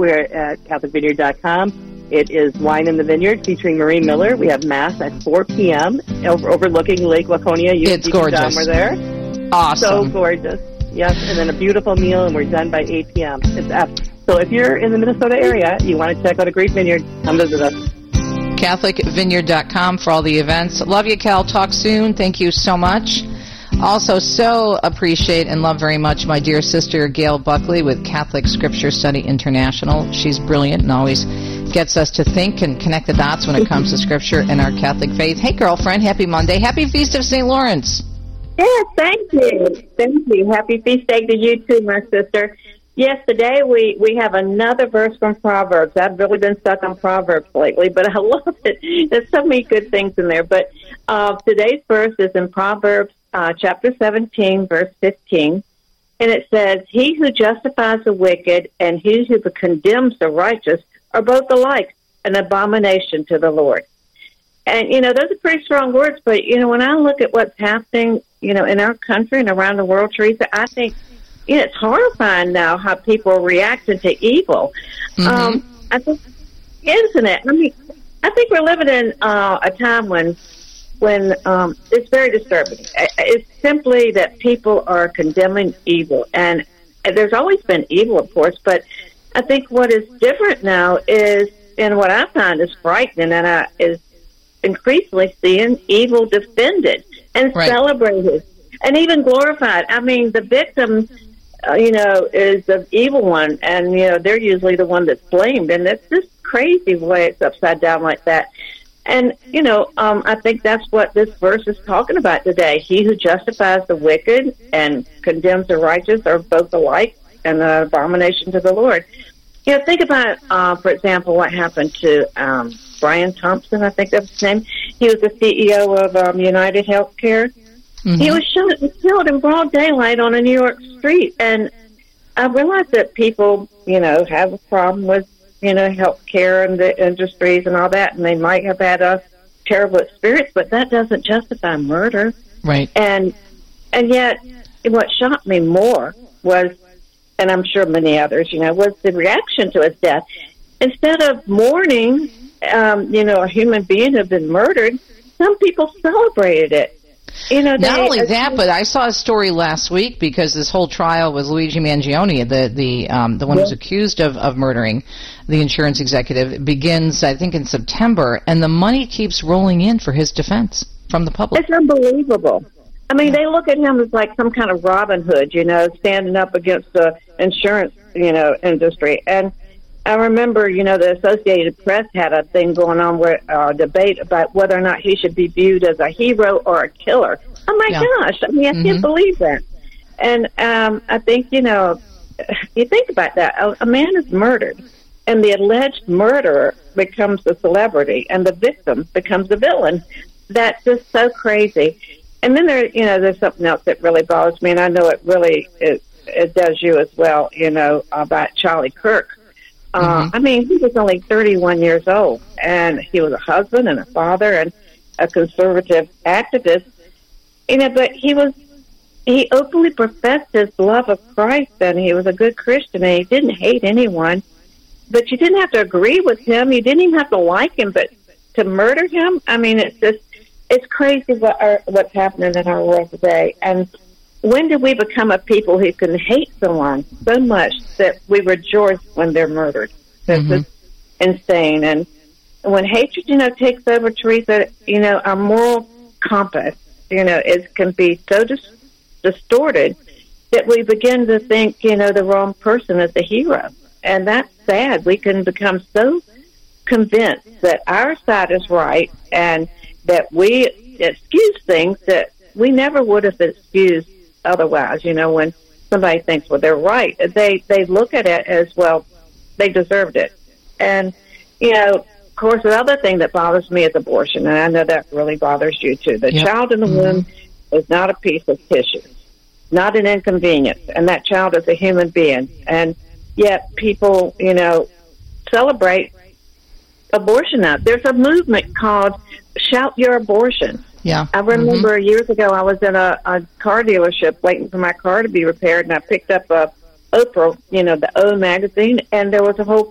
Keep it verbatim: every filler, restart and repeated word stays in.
We're at Catholic Vineyard dot com. It is Wine in the Vineyard featuring Marie Miller. We have Mass at four p.m. Over, overlooking Lake Laconia. You it's gorgeous. John were there. Awesome. So gorgeous. Yes, and then a beautiful meal, and we're done by eight p.m. It's up. So if you're in the Minnesota area, you want to check out a great vineyard, come visit us. Catholic Vineyard dot com for all the events. Love you, Cal. Talk soon. Thank you so much. Also, so appreciate and love very much my dear sister, Gail Buckley, with Catholic Scripture Study International. She's brilliant and always gets us to think and connect the dots when it comes to Scripture and our Catholic faith. Hey, girlfriend, happy Monday. Happy Feast of Saint Lawrence. Yes, thank you. Thank you. Happy feast day to you too, my sister. Yes, today we, we have another verse from Proverbs. I've really been stuck on Proverbs lately, but I love it. There's so many good things in there. But uh, today's verse is in Proverbs uh, chapter seventeen, verse fifteen. And it says, "He who justifies the wicked and he who condemns the righteous are both alike an abomination to the Lord." And, you know, those are pretty strong words, but, you know, when I look at what's happening, you know, in our country and around the world, Teresa, I think, you know, it's horrifying now how people are reacting to evil. Mm-hmm. Um, I think, isn't it? I mean, I think we're living in uh, a time when, when um, it's very disturbing. It's simply that people are condemning evil, and there's always been evil, of course, but I think what is different now is, and what I find is frightening, and I, is increasingly seeing evil defended and right. celebrated and even glorified. I mean, the victim, uh, you know, is the evil one, and, you know, they're usually the one that's blamed, and it's just crazy the way it's upside down like that. And, you know, um, I think that's what this verse is talking about today. He who justifies the wicked and condemns the righteous are both alike and an abomination to the Lord. You know, think about, uh, for example, what happened to um, Brian Thompson, I think that's his name. He was the C E O of um, United Healthcare. Mm-hmm. He was shot and killed in broad daylight on a New York street. And I realized that people, you know, have a problem with, you know, healthcare and the industries and all that, and they might have had a terrible experience, but that doesn't justify murder. Right. And and yet, what shocked me more was, and I'm sure many others, you know, was the reaction to his death. Instead of mourning, um, you know, a human being had been murdered, some people celebrated it. You know, not they, only that, but I saw a story last week because this whole trial with Luigi Mangione, the the um, the one yeah. who's accused of, of murdering the insurance executive, begins, I think, in September, and the money keeps rolling in for his defense from the public. It's unbelievable. I mean, they look at him as like some kind of Robin Hood, you know, standing up against the insurance, you know, industry. And I remember, you know, the Associated Press had a thing going on where a uh, debate about whether or not he should be viewed as a hero or a killer. Oh, my yeah. gosh. I mean, I mm-hmm. can't believe that. And um, I think, you know, you think about that. A, a man is murdered, and the alleged murderer becomes the celebrity, and the victim becomes the villain. That's just so crazy. And then there, you know, there's something else that really bothers me, and I know it really it, it does you as well, you know, about Charlie Kirk. Uh, mm-hmm. I mean, he was only thirty-one years old, and he was a husband and a father and a conservative activist. You know, but he was he openly professed his love of Christ, and he was a good Christian, and he didn't hate anyone. But you didn't have to agree with him. You didn't even have to like him, but to murder him, I mean, it's just it's crazy what are, what's happening in our world today. And when do we become a people who can hate someone so much that we rejoice when they're murdered? This mm-hmm. is insane. And when hatred, you know, takes over, Teresa, you know, our moral compass, you know, it can be so dis- distorted that we begin to think, you know, the wrong person is the hero. And that's sad. We can become so convinced that our side is right and that we excuse things that we never would have excused otherwise. You know, when somebody thinks, well, they're right, they they look at it as, well, they deserved it. And, you know, of course, the other thing that bothers me is abortion, and I know that really bothers you too. The yep. child in the mm-hmm. womb is not a piece of tissue, not an inconvenience, and that child is a human being. And yet people, you know, celebrate abortion now. There's a movement called Shout Your Abortion. Yeah. I remember mm-hmm. years ago I was in a, a car dealership waiting for my car to be repaired, and I picked up a Oprah, you know, the O magazine, and there was a whole